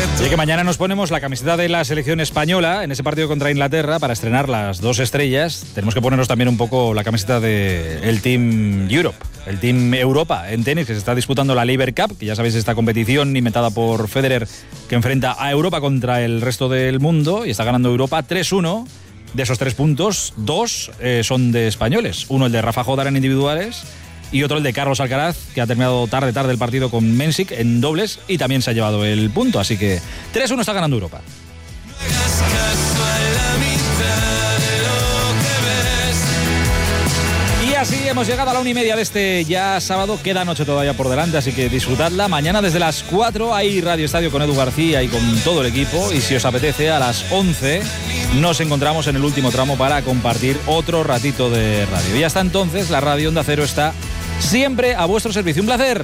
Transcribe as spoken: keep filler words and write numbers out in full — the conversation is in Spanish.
Así que mañana nos ponemos la camiseta de la selección española en ese partido contra Inglaterra para estrenar las dos estrellas. Tenemos que ponernos también un poco la camiseta del Team Europe, el Team Europa en tenis, que se está disputando la Laver Cup, que ya sabéis, esta competición inventada por Federer que enfrenta a Europa contra el resto del mundo, y está ganando Europa tres uno. De esos tres puntos, dos eh, son de españoles. Uno el de Rafa Jodar en individuales y otro el de Carlos Alcaraz, que ha terminado tarde tarde el partido con Mensik en dobles y también se ha llevado el punto. Así que tres uno está ganando Europa. Y así hemos llegado a la una y media de este ya sábado. Queda noche todavía por delante, así que disfrutadla. Mañana desde las cuatro hay Radio Estadio con Edu García y con todo el equipo. Y si os apetece, a las once nos encontramos en el último tramo para compartir otro ratito de radio. Y hasta entonces, la Radio Onda Cero está siempre a vuestro servicio. Un placer.